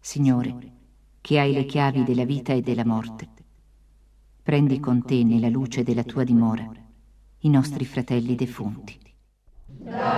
Signore, che hai le chiavi della vita e della morte, prendi con te nella luce della tua dimora i nostri fratelli defunti.